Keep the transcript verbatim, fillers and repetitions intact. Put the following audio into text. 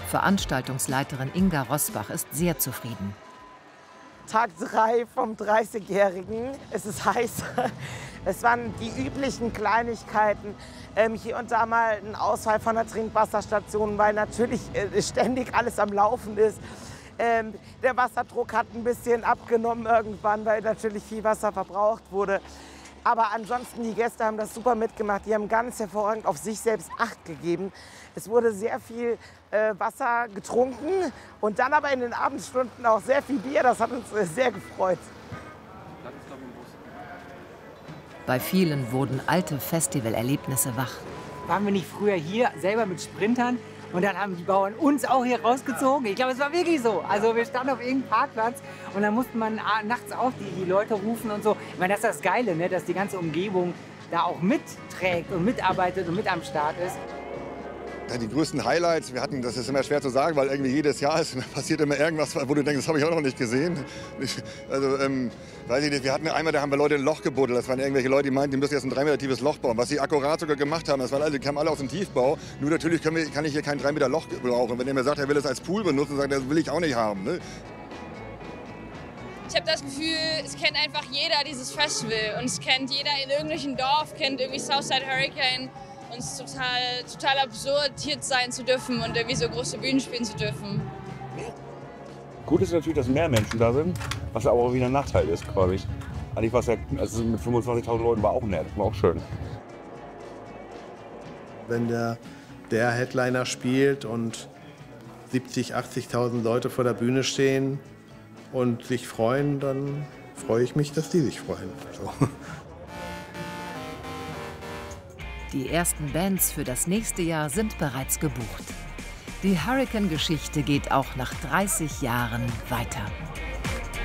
Veranstaltungsleiterin Inga Rosbach ist sehr zufrieden. Tag drei vom dreißigjährigen. Es ist heiß. Es waren die üblichen Kleinigkeiten. Ähm, hier und da mal ein Ausfall von der Trinkwasserstation, weil natürlich äh, ständig alles am Laufen ist. Ähm, der Wasserdruck hat ein bisschen abgenommen irgendwann, weil natürlich viel Wasser verbraucht wurde. Aber ansonsten, die Gäste haben das super mitgemacht. Die haben ganz hervorragend auf sich selbst Acht gegeben. Es wurde sehr viel äh, Wasser getrunken und dann aber in den Abendstunden auch sehr viel Bier. Das hat uns äh, sehr gefreut. Bei vielen wurden alte Festivalerlebnisse wach. Waren wir nicht früher hier selber mit Sprintern? Und dann haben die Bauern uns auch hier rausgezogen. Ich glaube, es war wirklich so. Also wir standen auf irgendeinem Parkplatz und dann musste man nachts auch die, die Leute rufen und so. Ich meine, das ist das Geile, ne? Dass die ganze Umgebung da auch mitträgt und mitarbeitet und mit am Start ist. Ja, die größten Highlights, wir hatten, das ist immer schwer zu sagen, weil irgendwie jedes Jahr ist, passiert immer irgendwas, wo du denkst, das habe ich auch noch nicht gesehen. Also, ähm, weiß ich nicht, wir hatten einmal, da haben wir Leute ein Loch gebuddelt. Das waren irgendwelche Leute, die meinten, die müssen jetzt ein drei Meter tiefes Loch bauen. Was sie akkurat sogar gemacht haben, das waren alle, die kamen alle aus dem Tiefbau. Nur natürlich können wir, kann ich hier kein drei Meter Loch brauchen. Wenn er mir sagt, er will es als Pool benutzen, sagt er, das will ich auch nicht haben. Ne? Ich habe das Gefühl, es kennt einfach jeder dieses Festival. Und es kennt jeder in irgendwelchen Dorf, kennt irgendwie Southside Hurricane. Und es ist total, total absurd, hier sein zu dürfen und irgendwie so große Bühnen spielen zu dürfen. Gut ist natürlich, dass mehr Menschen da sind, was aber auch wieder ein Nachteil ist, glaube ich. Eigentlich war es ja, also mit fünfundzwanzigtausend Leuten war auch nett, war auch schön. Wenn der, der Headliner spielt und siebzigtausend, achtzigtausend Leute vor der Bühne stehen und sich freuen, dann freue ich mich, dass die sich freuen. So. Die ersten Bands für das nächste Jahr sind bereits gebucht. Die Hurricane-Geschichte geht auch nach dreißig Jahren weiter.